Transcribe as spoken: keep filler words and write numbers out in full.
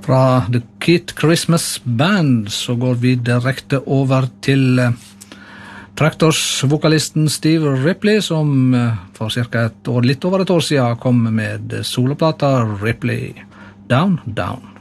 Fra The Kid Christmas Band så går vi direkte over til uh, Tractors-vokalisten Steve Ripley, som uh, for cirka et år, litt over et år siden kom med soloplata Ripley Down, Down.